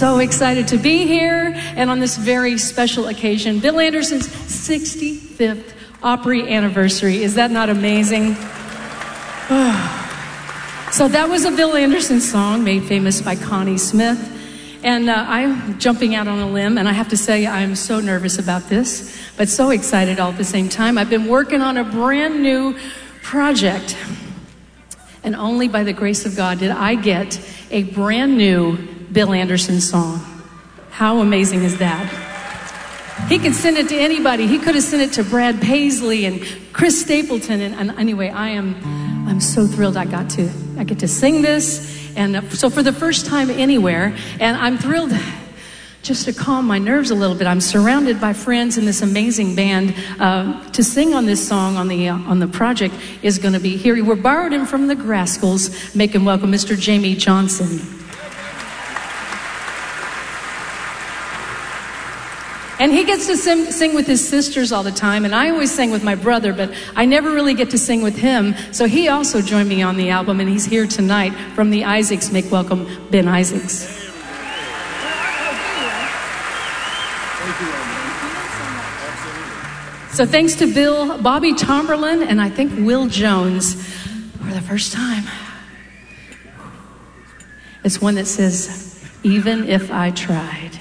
So excited to be here and on this very special occasion, Bill Anderson's 65th Opry anniversary. Is that not amazing? So that was a Bill Anderson song made famous by Connie Smith. And I'm jumping out on a limb, and I have to say I'm so nervous about this, but so excited all at the same time. I've been working on a brand new project, and only by the grace of God did I get a brand new Bill Anderson song. How amazing is that? He could send it to anybody. He could have sent it to Brad Paisley and Chris Stapleton. And anyway, I'm so thrilled I get to sing this. And so for the first time anywhere, and I'm thrilled just to calm my nerves a little bit. I'm surrounded by friends in this amazing band. To sing on this song on the project is going to be here. We're borrowed him from the Grascals. Make him welcome Mr. Jamie Johnson. And he gets to sing with his sisters all the time, and I always sang with my brother, but I never really get to sing with him. So he also joined me on the album, and he's here tonight from the Isaacs. Make welcome Ben Isaacs. So thanks to Bill, Bobby Tomberlin, and I think Will Jones for the first time. It's one that says, "Even if I tried."